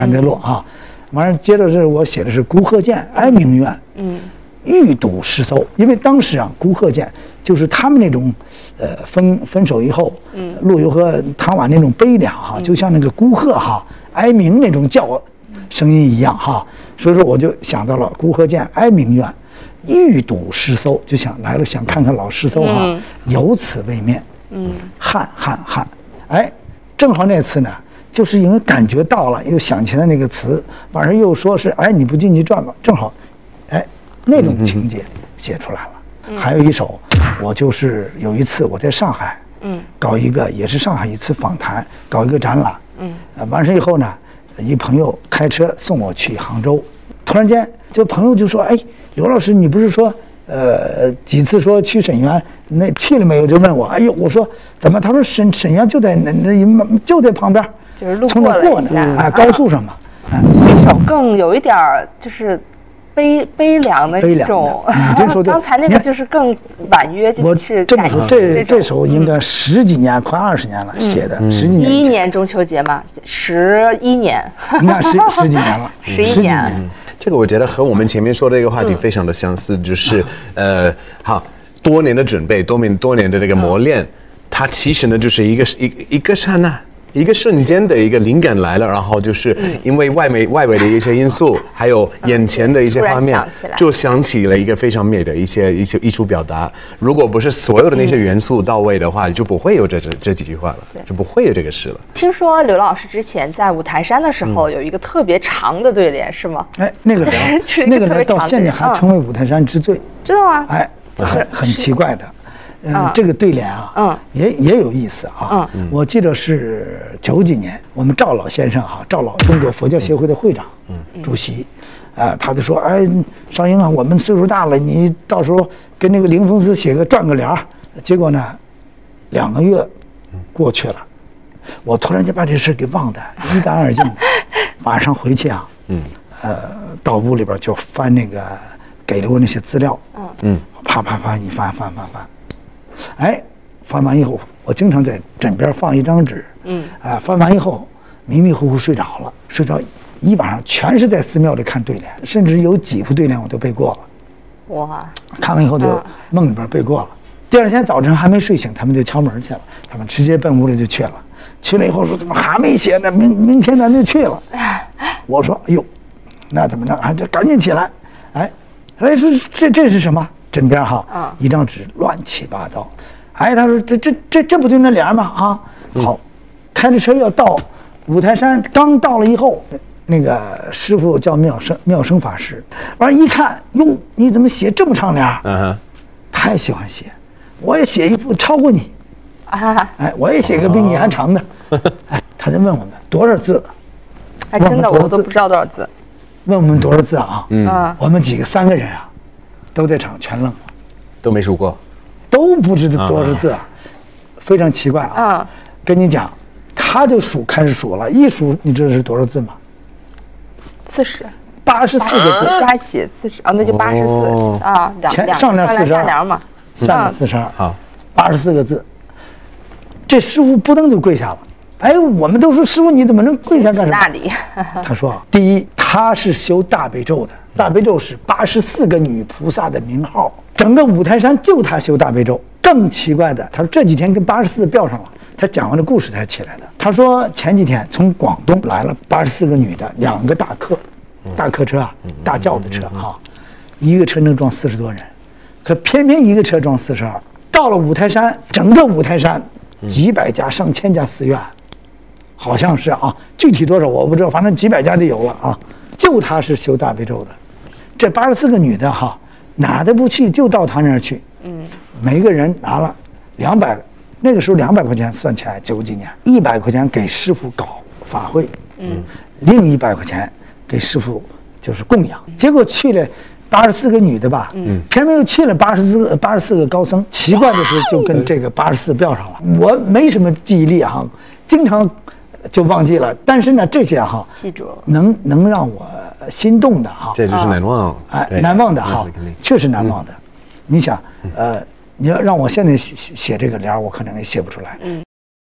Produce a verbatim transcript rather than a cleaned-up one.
安德洛啊。完了，接着是我写的是孤鹤见，哀鸣怨，嗯，欲赌失搜。因为当时啊，孤鹤见就是他们那种，呃，分分手以后，嗯，陆游和唐婉那种悲凉哈，就像那个孤鹤哈哀鸣那种叫声音一样哈。所以说我就想到了孤鹤见，哀鸣怨，欲赌失搜，就想来了想看看老失搜哈，嗯、有此未面，嗯，汉汉汉，哎，正好那次呢。就是因为感觉到了，又想起来那个词，晚上又说是哎你不进去转吧，正好，哎那种情节写出来了。嗯、还有一首，我就是有一次我在上海，嗯，搞一个也是上海一次访谈，搞一个展览，嗯，呃、完事以后呢，一朋友开车送我去杭州，突然间就朋友就说，哎，刘老师你不是说。呃，几次说去沈园，那去了没有？就问我，哎呦，我说怎么？他说沈沈园就在那那就在旁边， 就是路过了一下， 哎，高速上嘛。 嗯，这首更有一点就是悲悲凉的这种。 你这说对。 刚才那个就是更婉约，就是这么说，这这首应该十几年，快二十年了写的，十几年。 一一年中秋节嘛，十一年。 你看十十几年了， 十一年。 这个我觉得和我们前面说的一个话题非常的相似，就是，呃，好，多年的准备，多年多年的这个磨练，它其实呢就是一个一一个刹那，一个瞬间的一个灵感来了，然后就是因为外围外围的一些因素，还有眼前的一些画面，就想起了一个非常美的一些一些艺术表达。如果不是所有的那些元素到位的话，就不会有这这这几句话了，就不会有这个诗了。 听说刘老师之前在五台山的时候有一个特别长的对联，是吗？ 哎，那个联，那个联到现在还成为五台山之最， 知道吗？ 哎，很很奇怪的。嗯，嗯这个对联啊，嗯，也也有意思啊。嗯，我记得是九几年，我们赵老先生哈、啊，赵老中国佛教协会的会长，嗯，主席，啊、呃，他就说，哎，少英啊，我们岁数大了，你到时候跟那个灵峰寺写个撰个联儿。结果呢，两个月过去了，我突然间把这事给忘得一干二净。晚上回去啊，嗯，呃，到屋里边就翻那个给了我那些资料，嗯嗯，啪啪啪一翻翻翻翻。哎，翻完以后，我经常在枕边放一张纸，嗯，啊，翻完以后迷迷糊糊睡着了，睡着一晚上全是在寺庙里看对联，甚至有几副对联我都背过了。哇！看完以后就梦里边背过了。嗯、第二天早晨还没睡醒，他们就敲门去了，他们直接奔屋里就去了。去了以后说怎么还没写呢？明明天咱就去了。我说哎呦，那怎么着？还这赶紧起来！哎，哎说这这是什么？枕边哈，嗯、一张纸乱七八糟，哎，他说这这这这不就那联吗？啊，好，开着车要到五台山，刚到了以后，那个师傅叫妙生妙生法师，完一看，哟，你怎么写这么长联？嗯哼，太喜欢写，我也写一副超过你，啊，哎，我也写个比你还长的，哎，他就问我们多少字， 还真的我都不知道多少字， 问我们多少字啊？嗯，我们几个三个人啊。都在场全愣了， 都没数过， 都不知道多少字，啊、非常奇怪啊！啊跟你讲，他就数开始数了，一数你知道是多少字吗？ 四十， 八十四个字， 加写四十，哦，那就八十四啊， 前上联四十二嘛， 下联四十二，好，八十四个字。这师傅扑腾就跪下了。哎，我们都说师傅你怎么能跪下干什么？ 那里， 他说，第一，他是修大悲咒的。大悲咒是八十四个女菩萨的名号，整个五台山就他修大悲咒。更奇怪的，他说这几天跟八十四标上了，他讲完这故事才起来的。他说前几天从广东来了八十四个女的，两个大客，大客车啊，大轿子车哈、啊，一个车能装四十多人，可偏偏一个车装四十二。到了五台山，整个五台山几百家、上千家寺院，好像是啊，具体多少我不知道，反正几百家就有了啊。就他是修大悲咒的。这八十四个女的哈，哪都不去，就到他那儿去。嗯，每个人拿了两百，那个时候两百块钱算起来，九几年，一百块钱给师傅搞法会，嗯，另一百块钱给师傅就是供养。结果去了八十四个女的吧，嗯，偏偏又去了八十四个八十四个高僧。奇怪的是，就跟这个八十四标上了。我没什么记忆力哈，经常就忘记了。但是呢，这些哈， 记住了， 能能让我。心动的哈， 这就是难忘， 哎，难忘的哈，确实难忘的。你想，呃，你要让我现在写写这个联，我可能也写不出来。嗯。